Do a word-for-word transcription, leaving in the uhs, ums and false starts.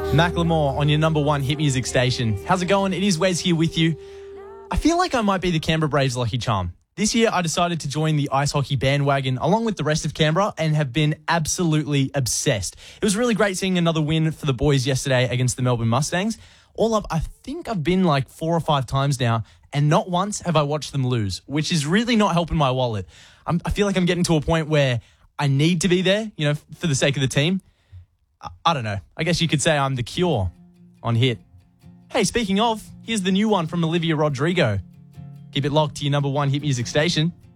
Macklemore on your number one hit music station. How's it going? It is Wes here with you. I feel like I might be the Canberra Braves' lucky charm. This year, I decided to join the ice hockey bandwagon along with the rest of Canberra and have been absolutely obsessed. It was really great seeing another win for the boys yesterday against the Melbourne Mustangs. All up, I think I've been like four or five times now, and not once have I watched them lose, which is really not helping my wallet. I'm, I feel like I'm getting to a point where I need to be there, you know, for the sake of the team. I, I don't know. I guess you could say I'm the cure on hit. Hey, speaking of, here's the new one from Olivia Rodrigo. Keep it locked to your number one hit music station.